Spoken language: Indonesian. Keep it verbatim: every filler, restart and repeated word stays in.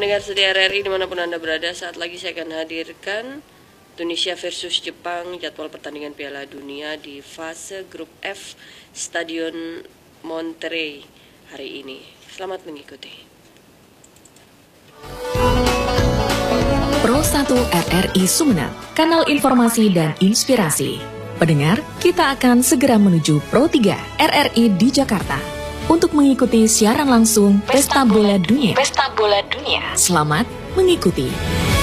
pendengar setia R R I dimanapun Anda berada, saat lagi saya akan hadirkan Indonesia versus Jepang, jadwal pertandingan Piala Dunia di fase grup F Stadion Monterrey hari ini. Selamat mengikuti. Pro satu R R I Sumeneb, kanal informasi dan inspirasi. Pendengar, kita akan segera menuju Pro tiga R R I di Jakarta untuk mengikuti siaran langsung Pesta Bola Dunia. Pesta Bola Dunia. Selamat mengikuti.